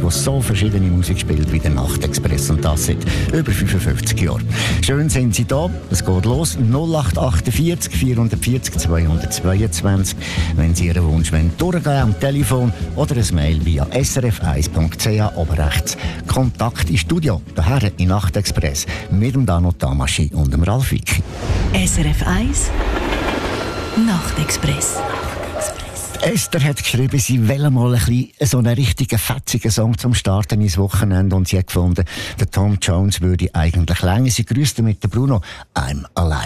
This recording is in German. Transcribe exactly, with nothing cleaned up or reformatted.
der so verschiedene Musik spielt wie der Nachtexpress. Und das seit über fünfundfünfzig Jahren. Schön sind Sie da. Es geht los. null acht achtundvierzig vierhundertvierzig zweihundertzweiundzwanzig. Wenn Sie Ihren Wunsch wollen, durchgehen am Telefon oder ein Mail via s r f eins punkt c h oben rechts. Kontakt ins Studio. Daher in Nachtexpress mit dem Dano Tamaschi und dem Ralf Wicki. S R F eins Nachtexpress. Esther hat geschrieben, sie will mal ein bisschen so einen richtigen, fetzigen Song zum Starten ins Wochenende und sie hat gefunden, der Tom Jones würde eigentlich länger. Sie grüßte mit der Bruno «I'm Alive».